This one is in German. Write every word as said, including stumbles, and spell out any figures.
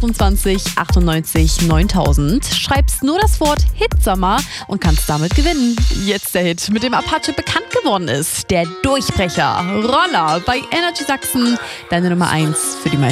achtundzwanzig achtundneunzig neuntausend. Schreibst nur das Wort Hitsommer und kannst damit gewinnen. Jetzt der Hit, mit dem Apache bekannt geworden ist. Der Durchbrecher. Roller bei Energy Sachsen. Deine Nummer eins für die meisten.